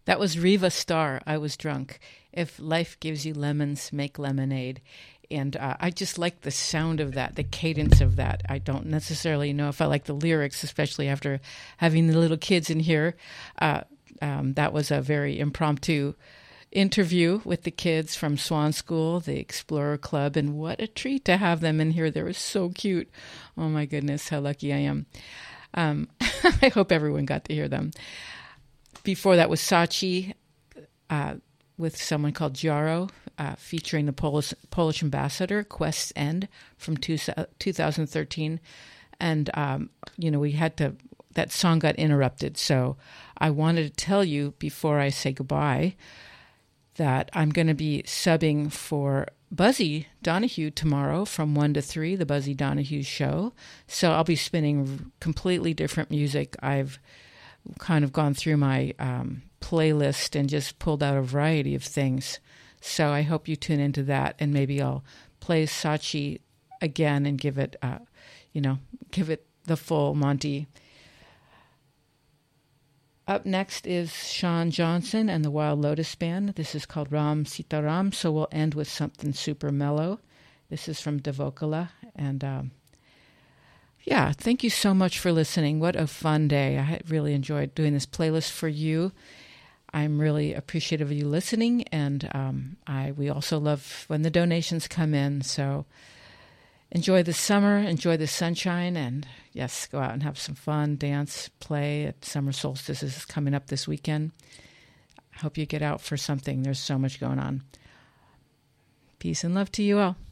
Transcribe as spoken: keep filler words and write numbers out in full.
That was Riva Starr. I Was Drunk. If life gives you lemons, make lemonade. And uh, I just like the sound of that, the cadence of that. I don't necessarily know if I like the lyrics, especially after having the little kids in here. Uh, um, that was a very impromptu interview with the kids from Swan School, the Explorer Club, and what a treat to have them in here. They were so cute. Oh my goodness, how lucky I am. Um, I hope everyone got to hear them. Before that was Sachi uh, with someone called Jaro, uh, featuring the Polish, Polish ambassador, Quest's End, from two, two thousand thirteen. And, um, you know, we had to, that song got interrupted. So I wanted to tell you before I say goodbye that I'm going to be subbing for Buzzy Donahue tomorrow from one to three, the Buzzy Donahue Show. So I'll be spinning completely different music. I've kind of gone through my um, playlist and just pulled out a variety of things. So I hope you tune into that, and maybe I'll play Sachi again and give it, uh, you know, give it the full Monty. Up next is Sean Johnson and the Wild Lotus Band. This is called Ram Sitaram, so we'll end with something super mellow. This is from Devokala, and um, yeah, thank you so much for listening. What a fun day. I really enjoyed doing this playlist for you. I'm really appreciative of you listening, and um, I we also love when the donations come in, so enjoy the summer, enjoy the sunshine, and yes, go out and have some fun, dance, play at Summer Solstice is coming up this weekend. I hope you get out for something. There's so much going on. Peace and love to you all.